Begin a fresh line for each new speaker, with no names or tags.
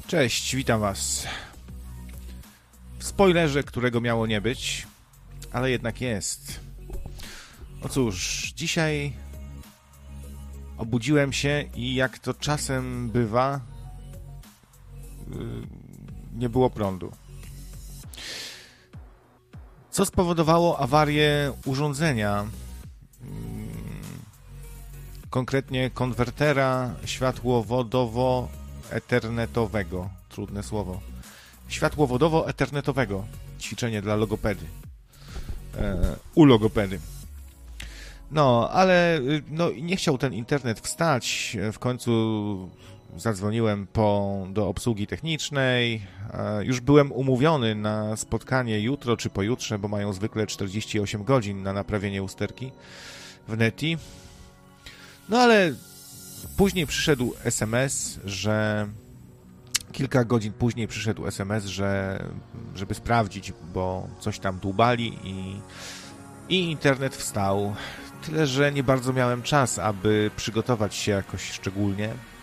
Cześć, witam was. W spoilerze, którego miało nie być, ale jednak jest. No cóż, dzisiaj obudziłem się i jak to czasem bywa, nie było prądu. Co spowodowało awarię urządzenia, konkretnie konwertera światłowodowo-ethernetowego. Trudne słowo. Światłowodowo-ethernetowego. Ćwiczenie dla logopedy. U logopedy. No, ale nie chciał ten internet wstać. W końcu zadzwoniłem do obsługi technicznej. Już byłem umówiony na spotkanie jutro czy pojutrze, bo mają zwykle 48 godzin na naprawienie usterki w Neti. No ale później przyszedł SMS, kilka godzin później przyszedł SMS, żeby sprawdzić, bo coś tam dłubali i internet wstał. Tyle, że nie bardzo miałem czas, aby przygotować się jakoś szczególnie.